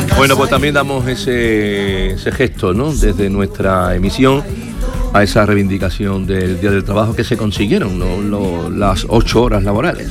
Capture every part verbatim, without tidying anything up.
Bueno, pues también damos ese, ese gesto, ¿no?, desde nuestra emisión a esa reivindicación del Día del Trabajo que se consiguieron, ¿no?, Lo, las ocho horas laborales.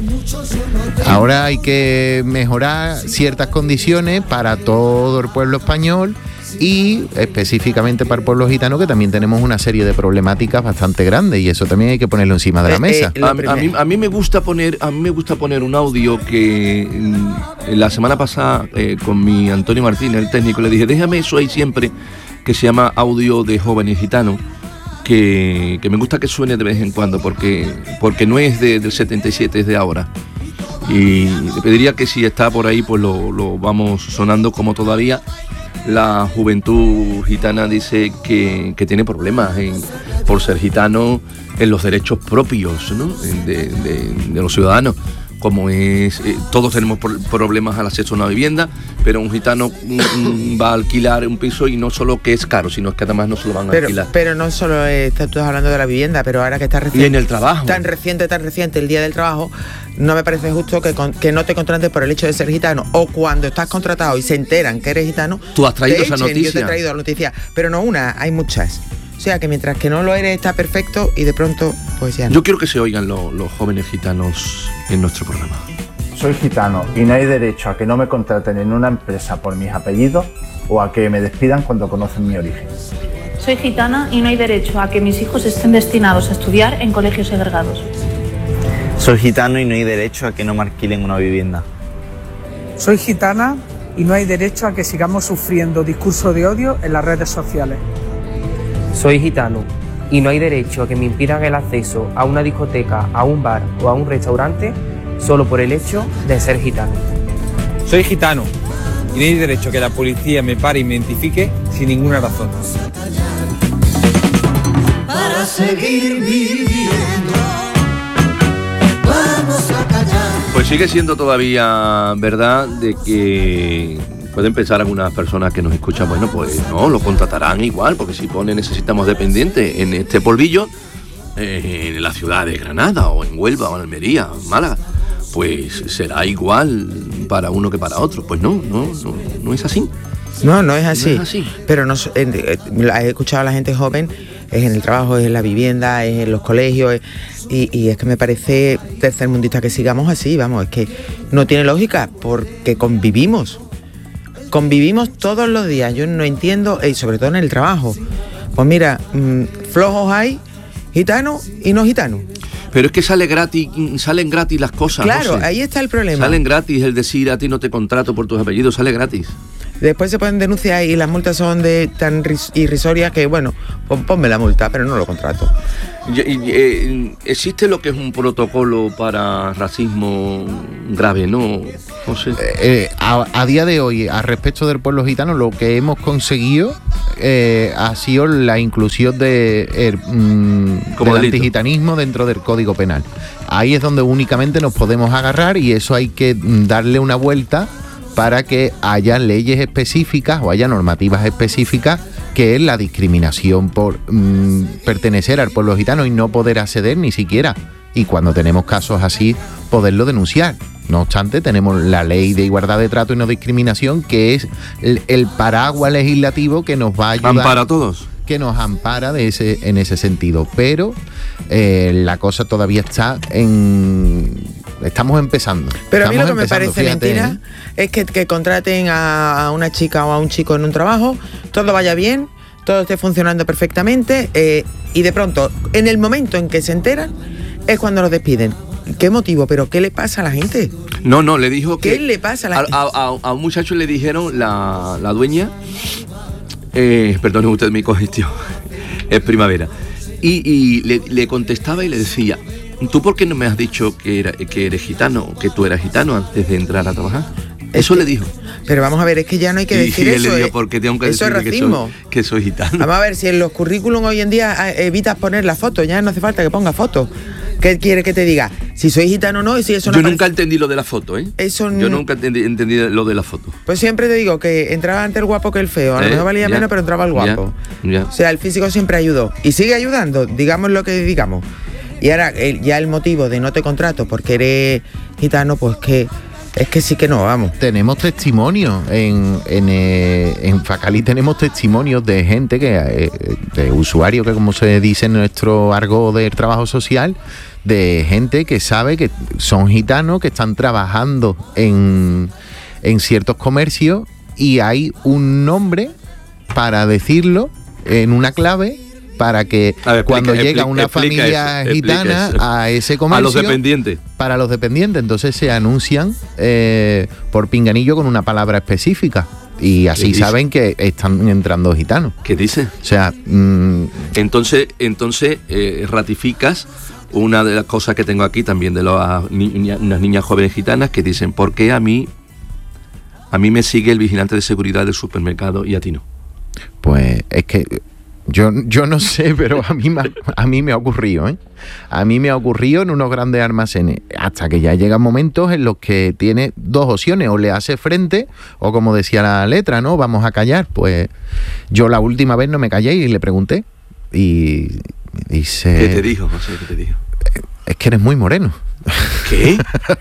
Ahora hay que mejorar ciertas condiciones para todo el pueblo español y específicamente para el pueblo gitano, que también tenemos una serie de problemáticas bastante grandes y eso también hay que ponerlo encima de la mesa. Eh, eh, a, a, mí, a mí me gusta poner a mí me gusta poner un audio que mm, la semana pasada eh, con mi Antonio Martínez, el técnico, le dije, déjame eso ahí siempre, que se llama Audio de Jóvenes Gitanos, que, que me gusta que suene de vez en cuando, porque, porque no es de, del setenta y siete, es de ahora. Y le pediría que si está por ahí, pues lo, lo vamos sonando, como todavía la juventud gitana dice que, que tiene problemas en, por ser gitano en los derechos propios, ¿no?, de, de, de los ciudadanos. Como es, eh, todos tenemos problemas al acceso a una vivienda, pero un gitano mm, va a alquilar un piso y no solo que es caro, sino que además no se lo van a pero, alquilar. Pero no solo estás tú hablando de la vivienda, pero ahora que está reciente. Y en el trabajo. Tan reciente, tan reciente el Día del Trabajo, no me parece justo que, con, que no te contrates por el hecho de ser gitano, o cuando estás contratado y se enteran que eres gitano. Tú has traído esa echen. noticia. Yo te he traído la noticia, pero no una, hay muchas. O sea que mientras que no lo eres está perfecto y de pronto pues ya no. Yo quiero que se oigan lo, los jóvenes gitanos en nuestro programa. Soy gitano y no hay derecho a que no me contraten en una empresa por mis apellidos o a que me despidan cuando conocen mi origen. Soy gitana y no hay derecho a que mis hijos estén destinados a estudiar en colegios segregados. Soy gitano y no hay derecho a que no me alquilen una vivienda. Soy gitana y no hay derecho a que sigamos sufriendo discurso de odio en las redes sociales. Soy gitano y no hay derecho a que me impidan el acceso a una discoteca, a un bar o a un restaurante solo por el hecho de ser gitano. Soy gitano y no hay derecho a que la policía me pare y me identifique sin ninguna razón. Para seguir viviendo, vamos a callar. Pues sigue siendo todavía verdad de que pueden pensar algunas personas que nos escuchan, bueno, pues no, lo contratarán igual, porque si pone necesitamos dependientes en este polvillo, eh, en la ciudad de Granada o en Huelva o en Almería, Málaga, pues será igual para uno que para otro. Pues no, no, no, no es así. No, no es así. No es así. Pero no, eh, he escuchado a la gente joven, es en el trabajo, es en la vivienda, es en los colegios, es, y, y es que me parece tercermundista que sigamos así, vamos, es que no tiene lógica, porque convivimos. Convivimos todos los días, yo no entiendo, y sobre todo en el trabajo. Pues mira, mmm, flojos hay, gitanos y no gitanos. Pero es que sale gratis, salen gratis las cosas. Claro, José. Ahí está el problema. Salen gratis, el decir a ti no te contrato por tus apellidos, sale gratis. Después se pueden denunciar y las multas son de tan irrisorias que, bueno, pues ponme la multa, pero no lo contrato. Y, y, eh, ¿existe lo que es un protocolo para racismo grave, no, José? Eh, a, a día de hoy, a respecto del pueblo gitano, lo que hemos conseguido eh, ha sido la inclusión de, eh, mm, del antigitanismo dentro del Código Penal. Ahí es donde únicamente nos podemos agarrar y eso hay que darle una vuelta para que haya leyes específicas o haya normativas específicas, que es la discriminación por mmm, pertenecer al pueblo gitano y no poder acceder ni siquiera. Y cuando tenemos casos así, poderlo denunciar. No obstante, tenemos la ley de igualdad de trato y no discriminación, que es el, el paraguas legislativo que nos va a ayudar. ¿Ampara a todos? Que nos ampara de ese, en ese sentido. Pero eh, la cosa todavía está en... Estamos empezando. Pero a mí lo que me empezando, parece fíjate, mentira ¿eh? es que, que contraten a, a una chica o a un chico en un trabajo, todo vaya bien, todo esté funcionando perfectamente eh, y de pronto, en el momento en que se enteran, es cuando los despiden. ¿Qué motivo? ¿Pero qué le pasa a la gente? No, no, le dijo que... ¿Qué le pasa a la gente? A, a, a un muchacho le dijeron, la, la dueña, eh, perdone usted mi cogestión, es primavera, y, y le, le contestaba y le decía, ¿tú por qué no me has dicho que, era, que eres gitano, que tú eras gitano antes de entrar a trabajar? Eso que, le dijo. Pero vamos a ver, es que ya no hay que y, decir y él eso. Le dijo, eh, porque tengo que eso es racismo. Que soy, que soy gitano. Vamos a ver, si en los currículum hoy en día evitas poner la foto, ya no hace falta que ponga foto. ¿Qué quiere que te diga? Si soy gitano o no, y si eso no. Yo parece... nunca entendí lo de la foto, ¿eh? Eso Yo nunca entendí, entendí lo de la foto. Pues siempre te digo que entraba antes el guapo que el feo. A lo eh, mejor valía ya, menos, pero entraba el guapo. Ya, ya. O sea, el físico siempre ayudó. Y sigue ayudando, digamos lo que digamos. Y ahora el, ya el motivo de no te contrato porque eres gitano, pues que Es que sí que no, vamos. Tenemos testimonios, en, en, eh, en Facalí tenemos testimonios de gente, que eh, de usuarios, que como se dice en nuestro argot del trabajo social, de gente que sabe que son gitanos, que están trabajando en, en ciertos comercios y hay un nombre para decirlo en una clave, para que ver, cuando explica, llega una explica familia eso, gitana eso. a ese comercio... A los dependientes. Para los dependientes. Entonces se anuncian eh, por pinganillo con una palabra específica. Y así saben que están entrando gitanos. ¿Qué dice? O sea... Mmm, entonces, entonces eh, ratificas una de las cosas que tengo aquí también de las niña, unas niñas jóvenes gitanas que dicen, ¿por qué a mí, a mí me sigue el vigilante de seguridad del supermercado y a ti no? Pues es que... Yo, yo no sé, pero a mí, me, a mí me ha ocurrido, ¿eh? A mí me ha ocurrido en unos grandes almacenes, hasta que ya llegan momentos en los que tiene dos opciones, o le hace frente, o como decía la letra, ¿no? Vamos a callar. Pues yo la última vez no me callé y le pregunté, y dice... ¿Qué te dijo, José? ¿Qué te dijo? Es que eres muy moreno. ¿Qué?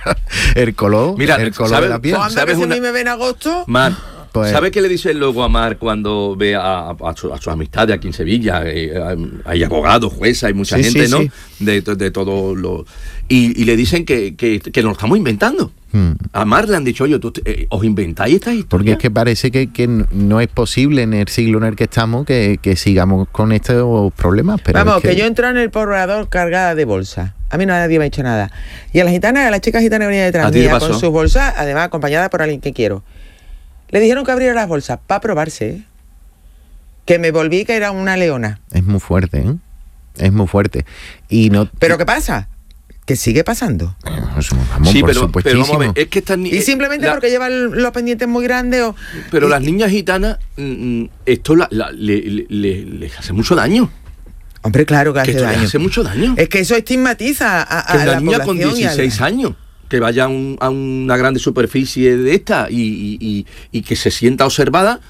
el color, Mira, el color ¿sabes, de la piel. ¿Sabes una... a mí me ven en agosto? Mar, Pues, ¿sabe qué le dice luego a Mar cuando ve a, a, su, a sus amistades aquí en Sevilla? Eh, hay abogados, jueces, hay mucha sí, gente, sí, ¿no? Sí. De, de, de todo lo... Y, y le dicen que, que, que nos lo estamos inventando. Hmm. A Mar le han dicho, oye, ¿tú, eh, ¿os inventáis esta historia? Porque es que parece que, que no es posible en el siglo en el que estamos que, que sigamos con estos problemas. Pero Vamos, es que... que yo entro en el poblador cargada de bolsa. A mí nadie me ha hecho nada. Y a la gitana, a la chica gitana que venía detrás mía con sus bolsas, además acompañada por alguien que quiero. Le dijeron que abriera las bolsas para probarse, ¿eh? Que me volví que era una leona. Es muy fuerte, ¿eh? Es muy fuerte. Y no. ¿Pero qué pasa? Que sigue pasando. Vamos, vamos, sí, por pero, pero vamos a ver, es que están... Y simplemente la, porque llevan los pendientes muy grandes o... Pero y, las niñas gitanas, esto la, la, le, le, le, les hace mucho daño. Hombre, claro que hace que daño. Les hace mucho daño. Es que eso estigmatiza a, a que la la niña con dieciséis la... años que vaya a, un, a una grande superficie de esta y, y, y, y que se sienta observada,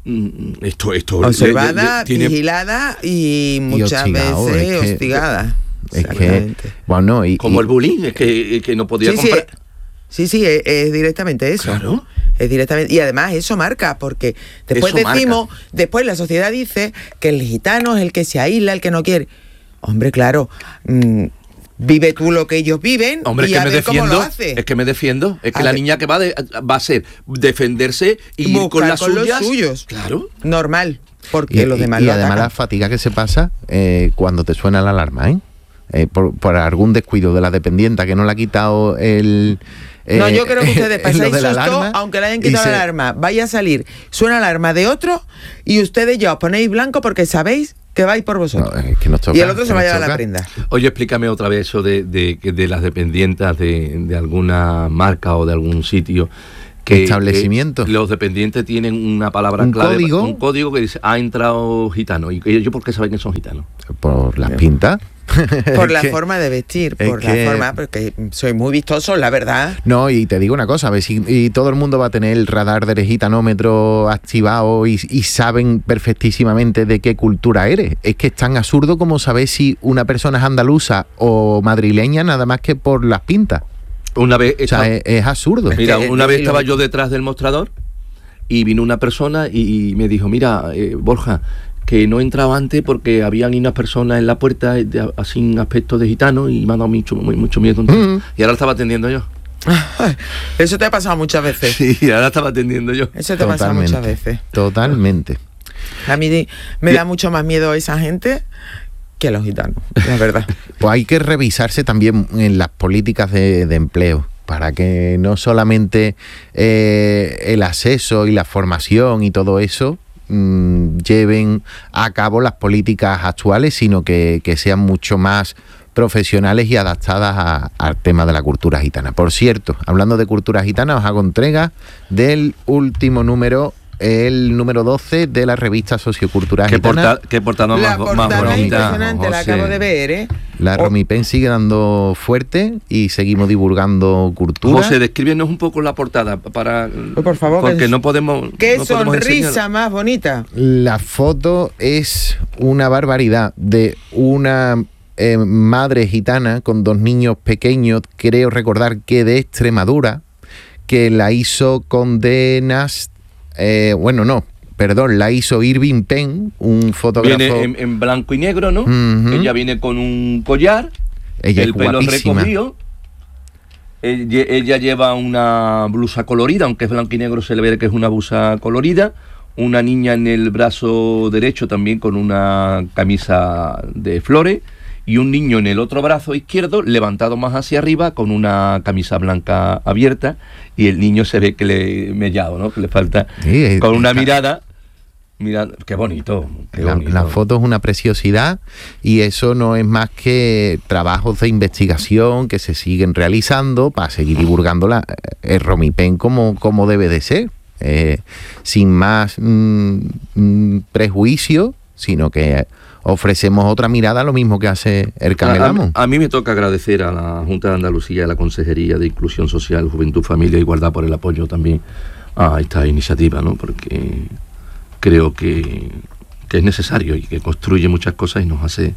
esto, esto observada, le, le, le, vigilada y muchas y hostigado, veces es que, hostigada. Es que, bueno, y, como y, el bullying, es que, que no podía sí, comprar. Sí, sí, es, es directamente eso. Claro. Es directamente, y además eso marca, porque después eso decimos, marca. Después la sociedad dice que el gitano es el que se aísla, el que no quiere. Hombre, claro, mmm, vive tú lo que ellos viven. Hombre, y es que a me ver defiendo. Cómo lo hace. Es que me defiendo. Es que a la ver. niña que va de, va a ser defenderse y ir con las con suyas. Los suyos. Claro. Normal. Porque y, los demás y, y lo además atacan. la fatiga que se pasa eh, cuando te suena la alarma, ¿eh? Eh, por, por algún descuido de la dependienta que no le ha quitado el... Eh, no, yo creo que ustedes pasáis susto, alarma, aunque le hayan quitado se... la alarma. Vaya a salir, suena la alarma de otro y ustedes ya os ponéis blanco porque sabéis que vais por vosotros. No, es que nos toca, y el otro se va a llevar toca. la prenda. Oye, explícame otra vez eso de, de, de las dependientas de, de alguna marca o de algún sitio. Que, establecimiento. Que los dependientes tienen una palabra ¿Un clave, código? un código que dice, ha entrado gitano. ¿Y ellos por qué saben que son gitanos? Por las pintas. Por la que, forma de vestir, por que, la forma, porque soy muy vistoso, la verdad. No, y te digo una cosa, a ver si y todo el mundo va a tener el radar del gitanómetro activado y, y saben perfectísimamente de qué cultura eres. Es que es tan absurdo como saber si una persona es andaluza o madrileña nada más que por las pintas. Una vez estaba, o sea, es, es absurdo. Mira, una vez estaba yo detrás del mostrador y vino una persona y, y me dijo, mira, eh, Borja, que no entraba antes porque habían unas personas en la puerta de, así aspecto de gitano y me ha dado mucho, mucho miedo. Mm. Y ahora estaba atendiendo yo. Eso te ha pasado muchas veces. Sí, ahora estaba atendiendo yo. Eso te ha pasado muchas veces. Totalmente. A mí me da mucho más miedo esa gente que los gitanos, la verdad. Pues hay que revisarse también en las políticas de, de empleo, para que no solamente eh, el acceso y la formación y todo eso mmm, lleven a cabo las políticas actuales, sino que, que sean mucho más profesionales y adaptadas a, al tema de la cultura gitana. Por cierto, hablando de cultura gitana, os hago entrega del último número, el número doce de la revista Sociocultura Gitana. Porta, ¿Qué portada más, la portada más bonita? Impresionante, José. La acabo de ver, ¿eh? La oh. Romipen sigue dando fuerte y seguimos divulgando cultura. José, descríbenos un poco la portada para, oh, por favor, porque que, no podemos. Qué no sonrisa podemos más bonita. La foto es una barbaridad de una eh, madre gitana con dos niños pequeños, creo recordar que de Extremadura, que la hizo Condenas, eh, bueno, no, perdón, la hizo Irving Penn, un fotógrafo. Viene en, en blanco y negro, ¿no? Uh-huh. Ella viene con un collar, ella el es pelo guapísima. recogido. Ella, ella lleva una blusa colorida, aunque es blanco y negro se le ve que es una blusa colorida. Una niña en el brazo derecho también con una camisa de flores. Y un niño en el otro brazo izquierdo, levantado más hacia arriba, con una camisa blanca abierta. Y el niño se ve que le mellado, ¿no? Que le falta, sí, con una mirada. Mira, qué bonito. Qué la, bonito. la foto es una preciosidad y eso no es más que trabajos de investigación que se siguen realizando para seguir divulgando la, el Romipen como, como debe de ser, eh, sin más mm, mm, prejuicio, sino que ofrecemos otra mirada, lo mismo que hace el Camelamo. A, a, a mí me toca agradecer a la Junta de Andalucía, a la Consejería de Inclusión Social, Juventud, Familia e Igualdad por el apoyo también a esta iniciativa, ¿no? Porque creo que, que es necesario y que construye muchas cosas y nos hace...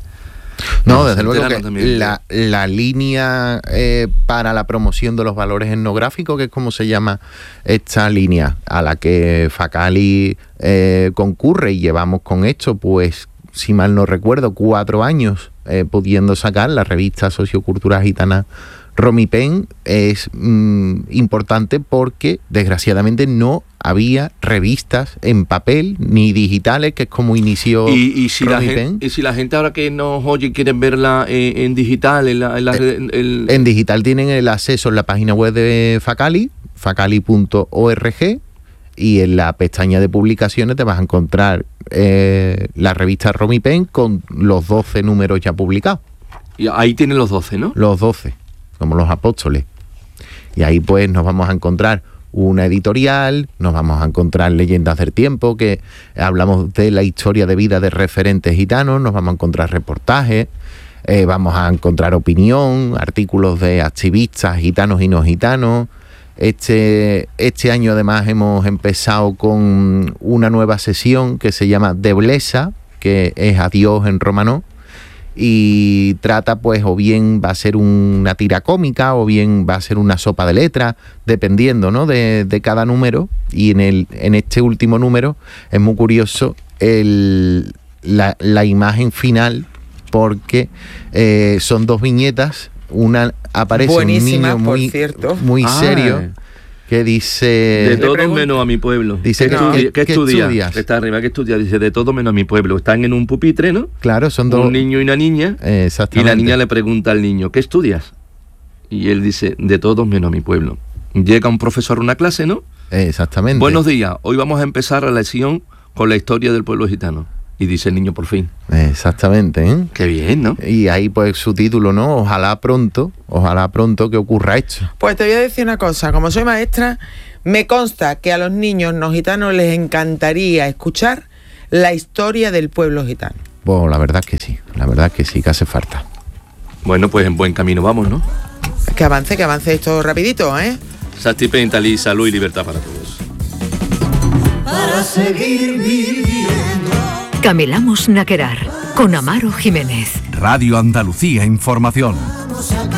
No, desde luego que la, la línea eh, para la promoción de los valores etnográficos, que es como se llama esta línea a la que Facali eh, concurre y llevamos con esto, pues, si mal no recuerdo, cuatro años eh, pudiendo sacar la revista sociocultural gitana Romipen, es mmm, importante porque desgraciadamente no había revistas en papel ni digitales, que es como inició y, y si Romipen. La gente, y si la gente ahora que nos oye quieren verla en, en digital, en, la, en, la, eh, el... en digital tienen el acceso en la página web de Facali, facali punto org, y en la pestaña de publicaciones te vas a encontrar eh, la revista Romipen con los doce números ya publicados. Y ahí tienen los doce, ¿no? Los doce, como los apóstoles. Y ahí pues nos vamos a encontrar una editorial, nos vamos a encontrar leyendas del tiempo, que hablamos de la historia de vida de referentes gitanos, nos vamos a encontrar reportajes, eh, vamos a encontrar opinión, artículos de activistas gitanos y no gitanos. Este, este año además hemos empezado con una nueva sesión que se llama Deblesa, que es adiós en romano, y trata pues o bien va a ser una tira cómica o bien va a ser una sopa de letras, dependiendo, ¿no?, de, de cada número. Y en, el, en este último número es muy curioso el, la, la imagen final, porque eh, son dos viñetas. Una aparece buenísima, un niño muy, por cierto. muy Ah. serio, que dice... De todo menos a mi pueblo. Dice ¿Qué, que- estudi- que- ¿qué que estudia? estudias? Está arriba, ¿qué estudia? Dice, de todo menos a mi pueblo. Están en un pupitre, ¿no? Claro, son dos... Un niño y una niña. Eh, Y exactamente. la niña le pregunta al niño, ¿qué estudias? Y él dice, de todos menos a mi pueblo. Llega un profesor a una clase, ¿no? Eh, exactamente. Buenos días, hoy vamos a empezar la lección con la historia del pueblo gitano. Y dice el niño, por fin. Exactamente, ¿eh? Qué bien, ¿no? Y ahí pues su título, ¿no? Ojalá pronto, ojalá pronto que ocurra esto. Pues te voy a decir una cosa, como soy maestra, me consta que a los niños no gitanos les encantaría escuchar la historia del pueblo gitano. Pues la verdad que sí, la verdad que sí, que hace falta. Bueno, pues en buen camino vamos, ¿no? Que avance, que avance esto rapidito, ¿eh? Sasti Pentalí, salud y libertad para todos. Para seguir viviendo. Camelamos Naquerar con Amaro Jiménez. Radio Andalucía Información. Vamos a